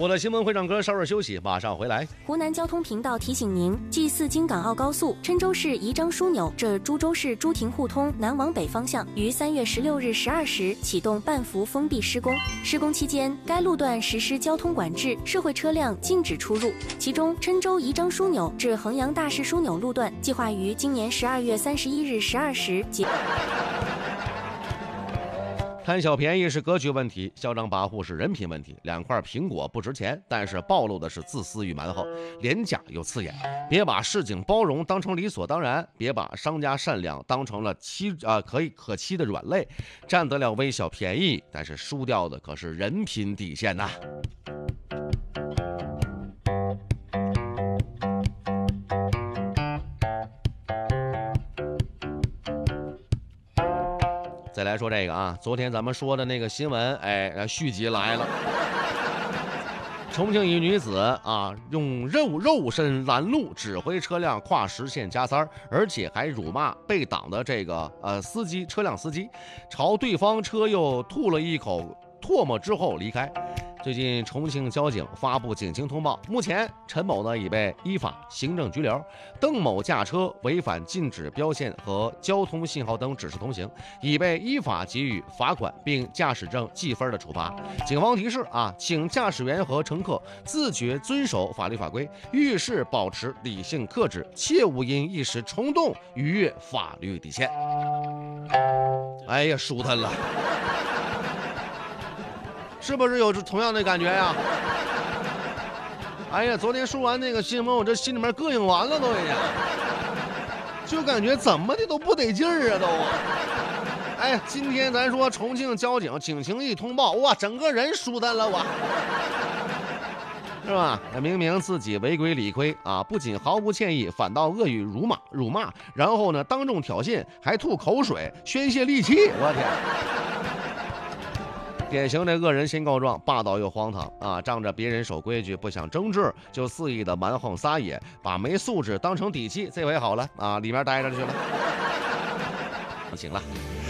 我的新闻会唱歌，稍事休息，马上回来。 湖南交通频道提醒您：G4京港澳高速郴州市宜章枢纽至株洲市朱亭互通南往北方向于3月16日12时启动半幅封闭施工。施工期间，该路段实施交通管制，社会车辆禁止出入。其中，郴州宜章枢纽至衡阳大市枢纽路段计划于今年12月31日12时结。 贪小便宜是格局问题，嚣张跋扈是人品问题。2块苹果不值钱，但是暴露的是自私与蛮横，廉价又刺眼。别把市井包容当成理所当然，别把商家善良当成了可欺的软肋。占得了微小便宜，但是输掉的可是人品底线呐。再来说这个啊，昨天咱们说的那个新闻，续集来了。重庆一女子啊，用肉身拦路指挥车辆跨实线加塞，而且还辱骂被挡的这个车辆司机，朝对方车又吐了一口唾沫之后离开。最近重庆交警发布警情通报，目前陈某呢已被依法行政拘留，邓某驾车违反禁止标线和交通信号灯指示通行，已被依法给予罚款并驾驶证记分的处罚。警方提示啊，请驾驶员和乘客自觉遵守法律法规，遇事保持理性克制，切勿因一时冲动逾越法律底线。哎呀，舒坦了。是不是有同样的感觉呀？哎呀，昨天说完那个新闻，我这心里面膈应完了都已经，就感觉怎么的都不得劲儿啊都。哎，今天咱说重庆交警警情一通报，哇，整个人舒坦了我，是吧？明明自己违规理亏啊，不仅毫无歉意，反倒恶语辱骂，然后呢当众挑衅，还吐口水宣泄戾气，我天！典型的恶人先告状，霸道又荒唐啊！仗着别人守规矩，不想争执，就肆意的蛮横撒野，把没素质当成底气。这回好了啊，里面待着去了。行了。